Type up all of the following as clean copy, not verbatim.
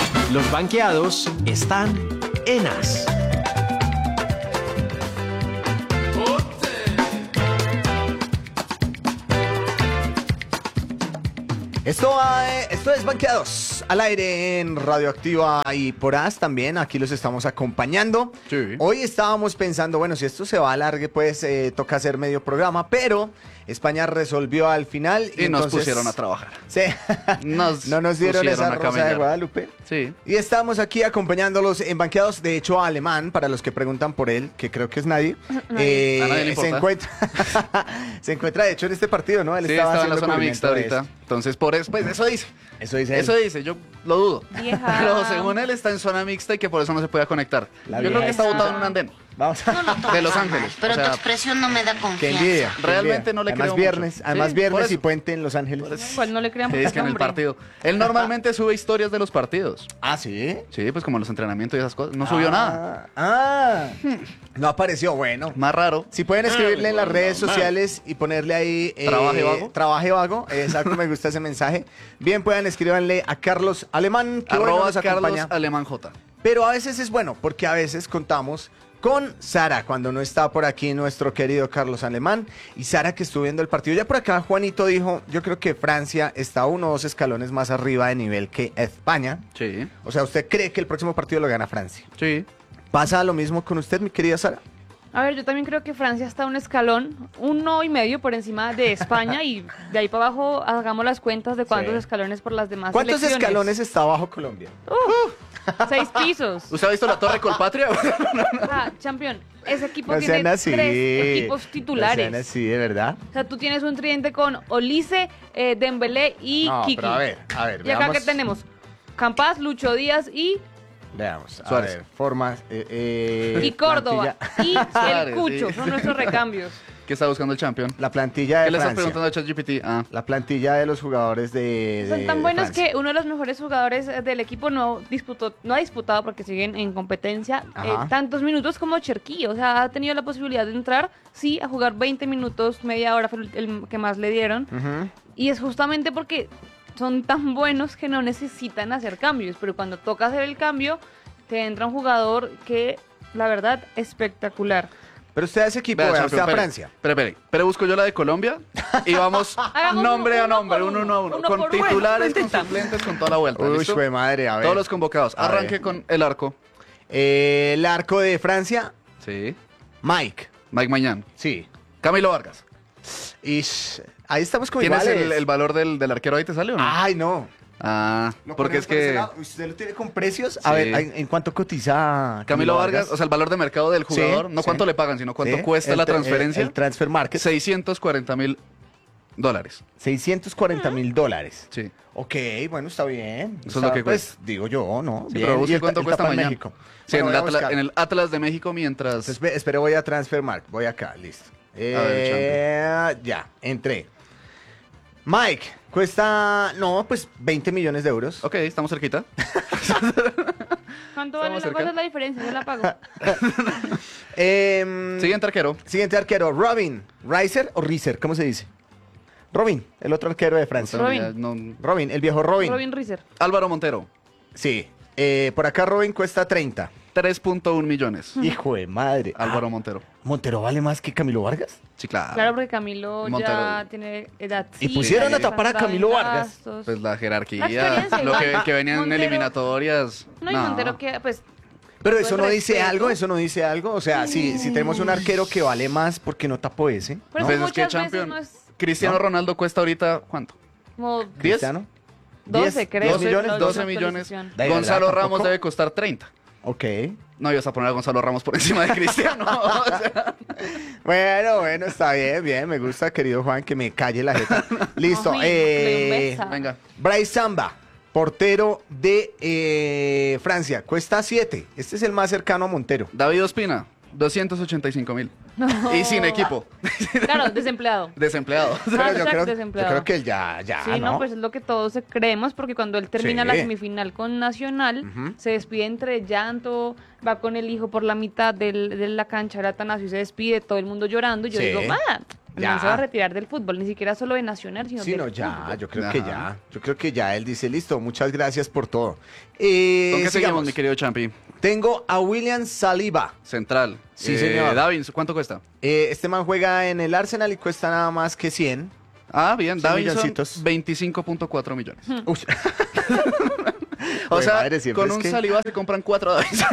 Los banqueados están en As. Esto es Banqueados al aire en Radioactiva y por As también. Aquí los estamos acompañando. Sí. Hoy estábamos pensando, bueno, si esto se va a alargue, pues toca hacer medio programa, pero España resolvió al final. Y nos pusieron a trabajar. Sí. No nos dieron pusieron esa a rosa camellar. de Guadalupe. Sí. Y estamos aquí acompañándolos en Banqueados. De hecho, Alemán, para los que preguntan por él, que creo que es nadie, A nadie le se importa. se encuentra, de hecho, en este partido, ¿no? Él Sí, estaba en la haciendo zona cubrimiento mixta de ahorita. Entonces, por eso, pues eso dice. Eso dice él. Eso dice, yo lo dudo. Vieja. Pero según él está en zona mixta y que por eso no se puede conectar. La Yo creo que vieja está esa. botado en un andén. Vamos No lo tomes De Los a Ángeles, mal, pero o sea, tu expresión no me da Qué confianza. envidia. qué Realmente envidia. no le además creo viernes, mucho. Además Sí, viernes por y eso. puente en Los Ángeles. Igual no le creamos Que es que en el hombre. partido. Él normalmente sube historias de los partidos. Ah, ¿sí? Sí, pues como los entrenamientos y esas cosas. No subió nada. No apareció, bueno. Más raro. Si pueden escribirle en las redes sociales y ponerle ahí... ¿Trabaje vago? Trabaje vago, exacto, me gusta ese mensaje. Bien, puedan escribirle a Carlos Alemán, que hoy Arroba nos acompaña. Carlos Alemán J. Pero a veces es bueno, porque a veces contamos con Sara, cuando no está por aquí nuestro querido Carlos Alemán. Y Sara, que estuvo viendo el partido. Ya por acá Juanito dijo, yo creo que Francia está 1 o 2 escalones más arriba de nivel que España. Sí, O sea, ¿usted cree que el próximo partido lo gana Francia? sí. ¿Pasa lo mismo con usted, mi querida Sara? A ver, yo también creo que Francia está un escalón, 1,5 por encima de España y de ahí para abajo hagamos las cuentas de cuántos Sí. escalones por las demás ¿Cuántos selecciones. escalones está abajo Colombia? 6 pisos. ¿Usted ha visto la Torre Colpatria? Campeón, ese equipo No tiene sean así. 3 equipos titulares. No sean así, de verdad. O sea, tú tienes un tridente con Olise, Dembélé y No, Kiki. pero a ver, Y acá que tenemos Campas, Lucho Díaz y Veamos, a Suárez. ver, formas. y Córdoba plantilla- y el Suárez, Cucho, sí. son nuestros recambios. ¿Qué está buscando el champión? La plantilla ¿Qué de le estás Francia. preguntando a ChatGPT? Ah, La plantilla de los jugadores de Son tan de buenos Francia. que uno de los mejores jugadores del equipo no ha disputado porque siguen en competencia Ajá. tantos minutos como Cherquí. O sea, ha tenido la posibilidad de entrar, sí, a jugar 20 minutos, media hora fue el que más le dieron. Ujú. Y es justamente porque son tan buenos que no necesitan hacer cambios. Pero cuando toca hacer el cambio, te entra un jugador que, la verdad, espectacular. Pero usted a ese equipo, vea, vea, champion, usted a espere, Francia. Espere. Pero busco yo la de Colombia y vamos Hagamos nombre a uno nombre, por uno uno, a uno. uno Con por uno. titulares, con Intentamos. suplentes, con toda la vuelta. Uy, ¿listo? fue madre, a ver. Todos los convocados. A Arranque ver. con el arco. El arco de Francia, Sí. Mike. Mike Mañán. Sí. Camilo Vargas. Y ahí estamos como ¿Tienes iguales. el valor del arquero ahí te sale o no? Ay, no. Ah, Lo porque ponemos es por ese que lado. ¿Usted lo tiene con precios? Sí. A ver, ¿en cuánto cotiza Camilo Vargas, o sea, el valor de mercado del jugador, Sí, no cuánto sí. le pagan, sino cuánto Sí, cuesta la transferencia. El transfer market. $640,000. $640,000. Sí. Ok, bueno, está bien. Eso es lo que Pues digo yo, ¿no? Sí, Bien. pero busque Y el cuánto cuesta tapa en mañana. México. Sí, Bueno, en, el voy a buscar. en el Atlas de México mientras... Entonces, espero, voy a transfer market. Voy acá, listo. Ya, entré. Mike, cuesta, no, pues 20 millones de euros. Ok, estamos cerquita. ¿Cuánto vale? Estamos ¿Cuál cerca. es la diferencia? Yo la pago. Siguiente arquero. Siguiente arquero, Robin. ¿Riser o Riser? ¿Cómo se dice? Robin, el otro arquero de Francia. Robin. Robin, el viejo Robin. Robin Riser. Álvaro Montero. Sí. Por acá Robin cuesta 30. 3.1 millones. Hijo de madre. Álvaro Montero. ¿Montero vale más que Camilo Vargas? Sí, claro. Claro, porque Camilo ya Montero. tiene edad. Y pusieron a tapar a Camilo Vargas. Pues la jerarquía, La experiencia, lo igual. que venían Montero- en eliminatorias. No, y Montero que, pues... Pero con eso todo no el dice respeto. algo, eso no dice algo. O sea, si tenemos un arquero que vale más, ¿por qué no tapó ese? Por eso Pues es que muchas veces Champion, no es Cristiano ¿No? Ronaldo cuesta ahorita, ¿cuánto? como 10. ¿Cristiano? 12, 10, creo. 12 millones, la 12 última millones. actualización. ¿De Gonzalo verdad, Ramos tampoco? debe costar 30. Ok. No ibas a poner a Gonzalo Ramos por encima de Cristiano. O sea, Bueno, está bien, me gusta, querido Juan, que me calle la jeta. Listo. Ay, le un beso. venga. Bryce Samba, portero de Francia, cuesta 7. Este es el más cercano a Montero. David Ospina, 285,000. No. Y sin equipo. Claro, desempleado. Desempleado. Pero Hashtag yo desempleado. creo que él ya, Sí, no, pues es lo que todos creemos, porque cuando él termina Sí. la semifinal con Nacional, Ujú. se despide entre llanto, va con el hijo por la mitad de la cancha, el Atanasio, y se despide, todo el mundo llorando, y yo Sí. digo, Ya. El man se va a retirar del fútbol, ni siquiera solo de Nacional, sino Sí, del no, ya, fútbol. yo creo que Ajá. ya. Yo creo que ya él dice, listo, muchas gracias por todo. ¿Con qué seguimos, sigamos. mi querido Champi? Tengo a William Saliba. Central. Sí, señor. Davinson, ¿cuánto cuesta? Este man juega en el Arsenal y cuesta nada más que 100. Ah, bien, 100 Davinson, milloncitos. 25.4 millones. Uy. O Güey, sea, madre, siempre con es un que- Saliba se compran 4 Davinson.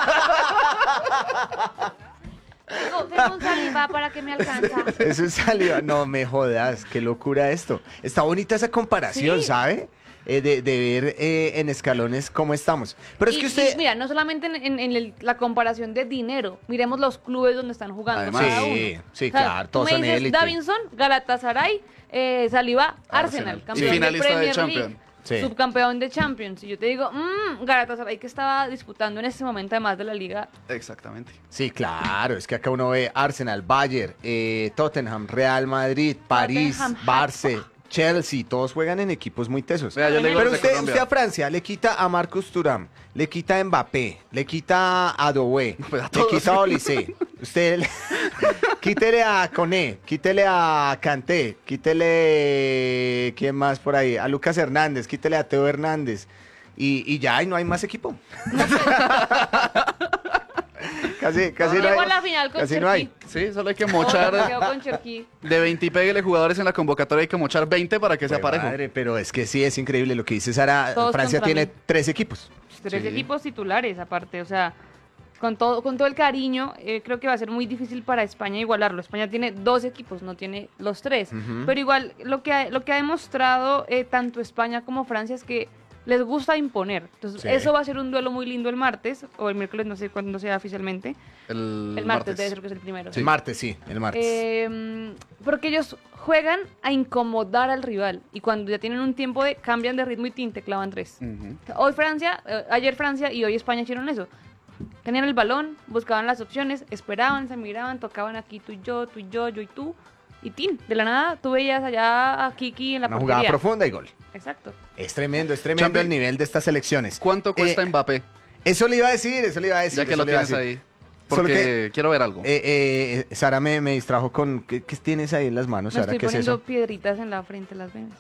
Tengo un Saliba para que me alcanza. Eso es Saliba. No me jodas, qué locura esto. Está bonita esa comparación, Sí. ¿sabe? De ver en escalones cómo estamos. Pero es que usted... mira, no solamente la comparación de dinero, miremos los clubes donde están jugando Además. cada Sí, uno. sí, O sea, claro, tú todos me son dices élite. Davinson, Galatasaray, Saliba, Arsenal, Y campeón de finalista de Premier Champions. League, Sí. subcampeón de Champions. Y yo te digo, Galatasaray que estaba disputando en este momento además de la liga. Exactamente. Sí, claro, es que acá uno ve Arsenal, Bayern, Tottenham, Real Madrid, París, Tottenham Barça, Chelsea, todos juegan en equipos muy tesos. Vea, yo le digo Pero los de usted, Colombia. usted a Francia le quita a Marcus Thuram, le quita a Mbappé, le quita a Doué, Pues a le todos. quita a Olise. Usted quítele a Coné, quítele a Kanté, quítele ¿quién más por ahí? A Lucas Hernández, quítele a Teo Hernández. Y ya, y no hay más equipo. casi no Llegó hay. a la final con Casi Cherki. no hay. Sí, solo hay que Se mochar quedó con Cherki. de 20 y péguele jugadores en la convocatoria, hay que mochar 20 para que sea Pues, parejo. madre, pero es que sí, es increíble lo que dice Sara. Todos Francia contra tiene mí. 3 equipos. Tres Sí. equipos titulares aparte, o sea, con todo el cariño, creo que va a ser muy difícil para España igualarlo. España tiene 2 equipos, no tiene los 3. Ujú. Pero igual, lo que ha demostrado tanto España como Francia es que les gusta imponer. Entonces, Sí. eso va a ser un duelo muy lindo el martes, o el miércoles, no sé cuándo sea oficialmente. El Martes debe ser que es el primero. El martes, sí, el martes. Porque ellos juegan a incomodar al rival y cuando ya tienen un tiempo cambian de ritmo y te clavan 3. Ujú. Ayer Francia y hoy España hicieron eso. Tenían el balón, buscaban las opciones, esperaban, se miraban, tocaban aquí tú y yo, yo y tú. Y tin, de la nada tú veías allá a Kiki en la Una jugada portería. profunda y gol. Exacto. Es tremendo Champi, el nivel de estas selecciones. ¿Cuánto cuesta Mbappé? Eso le iba a decir, Ya que lo tienes ahí. Solo Porque quiero ver algo. Sara me distrajo con... ¿qué tienes ahí en las manos, Me Sara? estoy ¿Qué es poniendo eso? piedritas en la frente, las ven.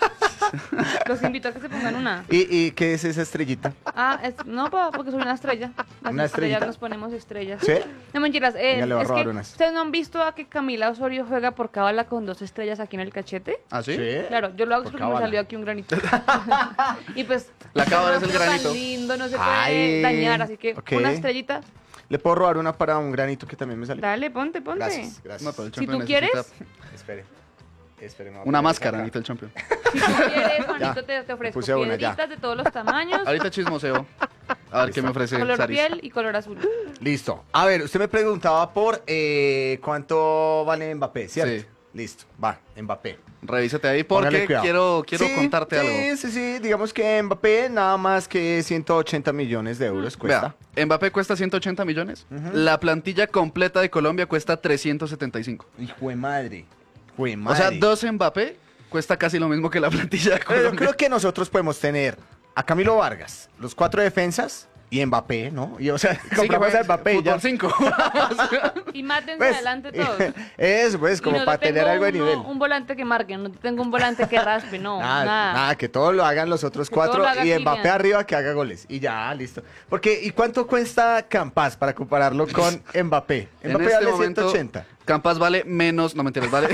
Los invito a que se pongan una. ¿Y qué es esa estrellita? No, porque soy una estrella. Las ¿Una estrellas estrellita? nos ponemos estrellas. ¿Sí? No mentiras. Venga, le voy a Es robar que unas. ustedes no han visto a que Camila Osorio juega por cábala con 2 estrellas aquí en el cachete. ¿Ah, sí? Claro, yo lo hago Por porque me cábala. salió aquí un granito. Y pues. La cábala es el tan granito. lindo, no se puede Ay, dañar, así que ok. una estrellita. ¿Le puedo robar una para un granito que también me salió? Dale, ponte. Gracias, No, gracias. pero el Si champion tú quieres, Espere. Espere, me voy a Una poner máscara, acá. necesita el champion. si tú quieres, Juanito, Ya, te ofrezco puse una, ya. piedritas de todos los tamaños, Ahorita chismoseo. A ver qué me ofrece color Saris. piel y color azul. Listo. A ver, usted me preguntaba por cuánto vale Mbappé, ¿cierto? Sí. Listo, va, Mbappé. Revísate ahí Póngale porque cuidado. quiero Sí, contarte algo. Sí, digamos que Mbappé nada más que 180 millones de euros cuesta. Vea, Mbappé cuesta 180 millones. La plantilla completa de Colombia cuesta 375. Hijo de madre. Hijo de O madre. sea, 2 Mbappé cuesta casi lo mismo que la plantilla de Pero yo Colombia. creo que nosotros podemos tener a Camilo Vargas, los 4 defensas y Mbappé, ¿no? Y o sea, compramos a Mbappé y ya. Fútbol 5. Y mátense Pues, adelante todos. Eso, pues, Y como no para te tener tengo algo de nivel. un volante que marque, no te tengo un volante que raspe, no, nada. Nada, que todos lo hagan los otros Que todo 4 lo haga y Mbappé Kylian. arriba que haga goles. Y ya, listo. Porque, ¿y cuánto cuesta Campas para compararlo con Mbappé? En Mbappé este vale momento, 180. Campas vale menos, no mentiras, vale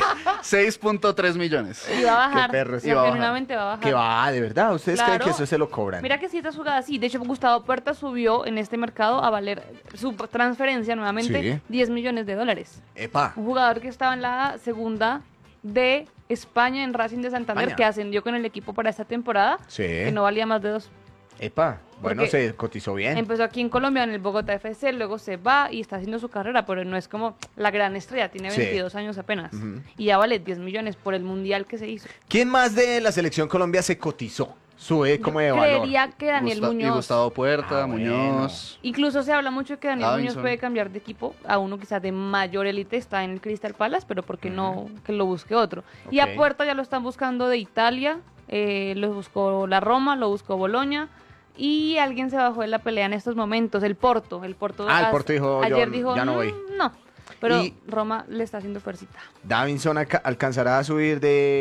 6.3 millones. Y va a bajar. Qué perros. Y va a bajar. Genuinamente va a bajar. Que va, de verdad. ¿Ustedes creen Claro. que eso se lo cobran? Mira que si esta jugada así. De hecho, Gustavo Puerta subió en este mercado a valer su transferencia nuevamente Sí. 10 millones de dólares. Epa. Un jugador que estaba en la segunda de España en Racing de Santander, España. que ascendió con el equipo para esta temporada, Sí. que no valía más de 2. Epa. Bueno, Porque se cotizó bien. Empezó aquí en Colombia, en el Bogotá FC, luego se va y está haciendo su carrera, pero no es como la gran estrella, tiene Sí. 22 años apenas. Ujú. Y ya vale 10 millones por el mundial que se hizo. ¿Quién más de la selección Colombia se cotizó? Sube como de Yo valor. creería que Daniel Y Muñoz. Gustavo Puerta, Ah, Muñoz. Incluso se habla mucho de que Daniel Muñoz Davinson. puede cambiar de equipo a uno quizás de mayor élite, está en el Crystal Palace, pero ¿por qué no que lo busque otro? Y Ok. a Puerta ya lo están buscando de Italia, lo buscó la Roma, lo buscó Boloña, y alguien se bajó de la pelea en estos momentos, el Porto. El Porto, Ah, el Porto dijo, ayer yo dijo, ya no voy". No. Pero Y Roma le está haciendo fuercita. Davinson alcanzará a subir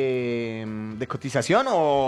de cotización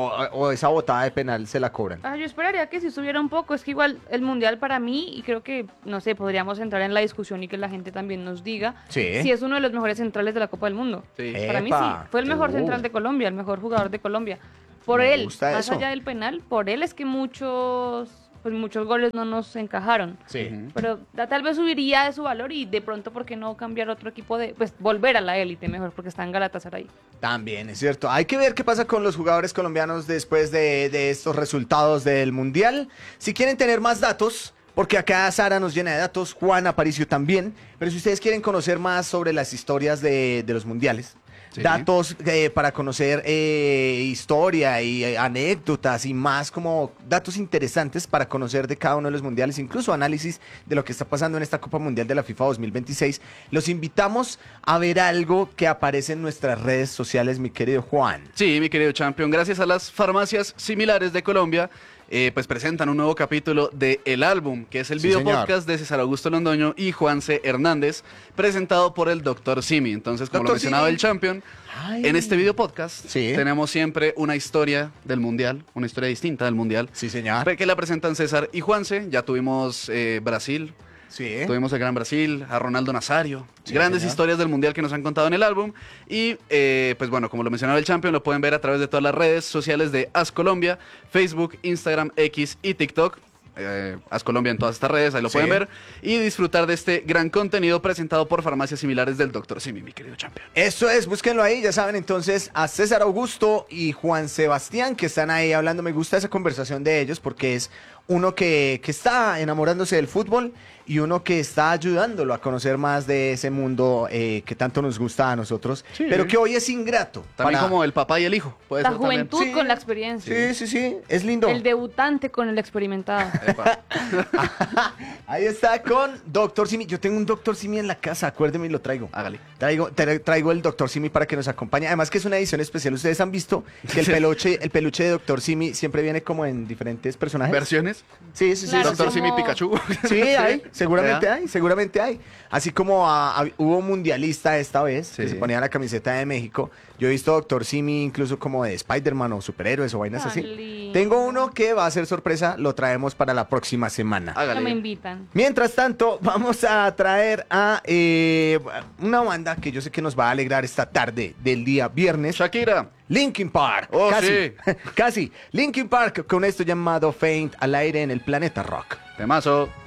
o esa botada de penal se la cobran. Yo esperaría que si subiera un poco. Es que igual el Mundial para mí, y creo que, no sé, podríamos entrar en la discusión y que la gente también nos diga Sí. si es uno de los mejores centrales de la Copa del Mundo. Sí. Para mí sí. Epa. Fue el mejor central de Colombia, el mejor jugador de Colombia. Por Me él, gusta más eso. allá del penal, por él es que muchos goles no nos encajaron. Sí. Pero tal vez subiría de su valor y de pronto, ¿por qué no cambiar otro equipo pues volver a la élite mejor? Porque está en Galatasaray. También es cierto. Hay que ver qué pasa con los jugadores colombianos después de estos resultados del Mundial. Si quieren tener más datos, porque acá Sara nos llena de datos, Juan Aparicio también, pero si ustedes quieren conocer más sobre las historias de los mundiales, Sí. datos para conocer historia y anécdotas y más como datos interesantes para conocer de cada uno de los mundiales, incluso análisis de lo que está pasando en esta Copa Mundial de la FIFA 2026, los invitamos a ver algo que aparece en nuestras redes sociales, mi querido Juan. Sí, mi querido champion, gracias a las farmacias similares de Colombia, pues presentan un nuevo capítulo de El Álbum, que es el Sí, video señor. podcast de César Augusto Londoño y Juanse Hernández, presentado por el Dr. Simi. Entonces, como lo Dr. mencionaba Simi. el champion, Ay. en este video podcast Sí. tenemos siempre una historia del Mundial, una historia distinta del Mundial, Sí, señor. que la presentan César y Juanse. Ya tuvimos Brasil, Sí. tuvimos el Gran Brasil, a Ronaldo Nazario, Sí, grandes señor. historias del Mundial que nos han contado en el álbum. Y pues bueno, como lo mencionaba el Champion, lo pueden ver a través de todas las redes sociales de As Colombia, Facebook, Instagram, X y TikTok. As Colombia en todas estas redes, ahí lo Sí. pueden ver y disfrutar de este gran contenido presentado por farmacias similares del Dr. Simi, mi querido Champion. Eso es, búsquenlo ahí, ya saben entonces a César Augusto y Juan Sebastián que están ahí hablando. Me gusta esa conversación de ellos porque es uno que está enamorándose del fútbol y uno que está ayudándolo a conocer más de ese mundo que tanto nos gusta a nosotros, Sí. pero que hoy es ingrato. También para- como el papá y el hijo. Puede La ser también. juventud Sí. con la experiencia. Sí, sí, sí, es lindo. El debutante con el experimentado. Epa. Ahí está con Dr. Simi. Yo tengo un Dr. Simi en la casa, acuérdeme y lo traigo. Hágale. Traigo el Dr. Simi para que nos acompañe. Además que es una edición especial. Ustedes han visto que el peluche de Dr. Simi siempre viene como en diferentes personajes. ¿Versiones? Sí, sí, sí. Claro, Doctor como- Simi Pikachu. Sí, hay, seguramente ¿Vea? hay, seguramente hay. Así como hubo mundialista esta vez, que Sí. se ponía la camiseta de México. Yo he visto Dr. Simi incluso como de Spider-Man o superhéroes o vainas Tan así. lindo. Tengo uno que va a ser sorpresa, lo traemos para la próxima semana. No me Hágale. invitan. Mientras tanto, vamos a traer a una banda que yo sé que nos va a alegrar esta tarde del día viernes. Shakira. Linkin Park. Oh, casi, sí. casi. Linkin Park con esto llamado Faint al aire en el planeta rock. Temazo.